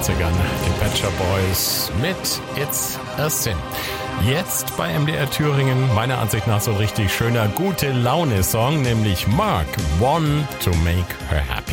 80ern. Die Pet Shop Boys mit It's a Sin. Jetzt bei MDR Thüringen, meiner Ansicht nach so ein richtig schöner Gute-Laune-Song, nämlich Mark, One to Make Her Happy.